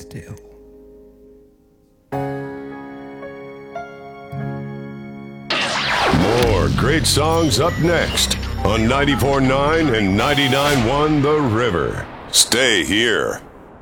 still. More great songs up next on 94.9 and 99.1 The River. Stay here.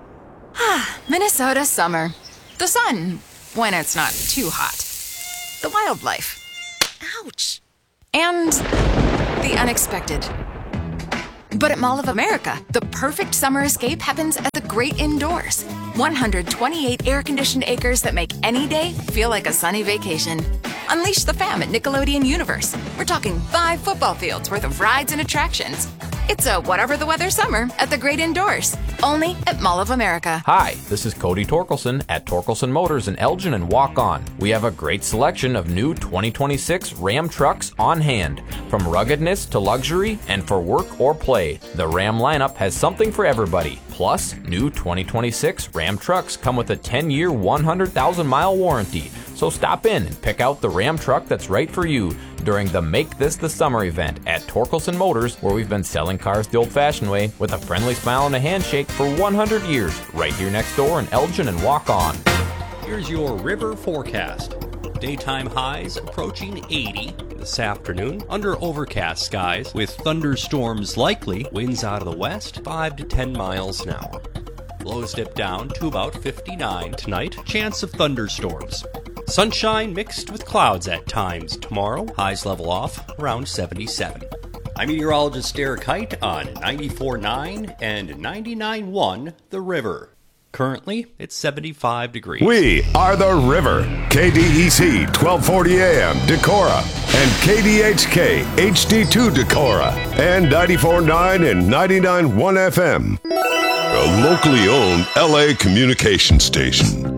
Minnesota summer. The sun, when it's not too hot. The wildlife. Ouch. And the unexpected. But at Mall of America, the perfect summer escape happens at the great indoors. 128 air-conditioned acres that make any day feel like a sunny vacation. Unleash the fam at Nickelodeon Universe. We're talking 5 football fields worth of rides and attractions. It's a whatever the weather summer at the great indoors. Only at Mall of America. Hi, this is Cody Torkelson at Torkelson Motors in Elgin and Walk On. We have a great selection of new 2026 Ram trucks on hand. From ruggedness to luxury and for work or play, the Ram lineup has something for everybody. Plus, new 2026 Ram trucks come with a 10-year, 100,000-mile warranty. So stop in and pick out the Ram truck that's right for you during the Make This the Summer event at Torkelson Motors, where we've been selling cars the old-fashioned way with a friendly smile and a handshake for 100 years, right here next door in Elgin and Walk On. Here's your river forecast. Daytime highs approaching 80 this afternoon under overcast skies with thunderstorms likely, winds out of the west 5 to 10 miles an hour. Lows dip down to about 59 tonight, chance of thunderstorms. Sunshine mixed with clouds at times tomorrow, highs level off around 77. I'm meteorologist Derek Height on 94.9 and 99.1 The River. Currently, it's 75 degrees. We are The River. KDEC 1240 AM Decorah and KDHK HD2 Decorah and 94.9 and 99.1 FM. A locally owned LA communication station.